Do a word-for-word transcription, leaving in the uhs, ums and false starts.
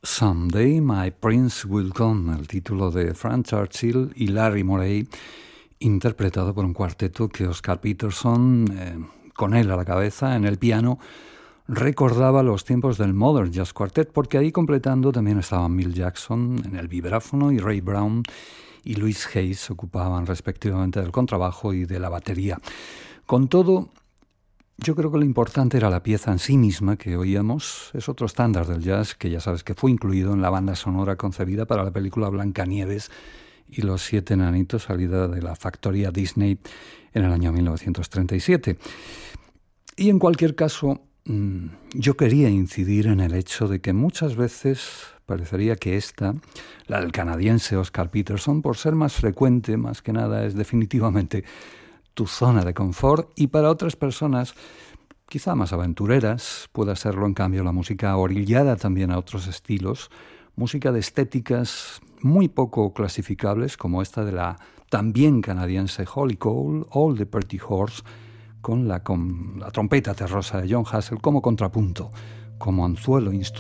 Someday My Prince Will Come, el título de Frank Churchill y Larry Morey, interpretado por un cuarteto que Oscar Peterson, eh, con él a la cabeza, en el piano, recordaba los tiempos del Modern Jazz Quartet, porque ahí completando también estaban Milt Jackson en el vibráfono y Ray Brown y Louis Hayes ocupaban respectivamente del contrabajo y de la batería. Con todo, yo creo que lo importante era la pieza en sí misma que oíamos. Es otro estándar del jazz que ya sabes que fue incluido en la banda sonora concebida para la película Blancanieves y los siete enanitos, salida de la factoría Disney en el año mil novecientos treinta y siete. Y en cualquier caso, yo quería incidir en el hecho de que muchas veces parecería que esta, la del canadiense Oscar Peterson, por ser más frecuente, más que nada, es definitivamente tu zona de confort, y para otras personas, quizá más aventureras, puede serlo en cambio la música orillada también a otros estilos, música de estéticas muy poco clasificables, como esta de la también canadiense Holly Cole, All the Pretty Horse, con la, con la trompeta terrosa de John Hassell como contrapunto, como anzuelo instrumental.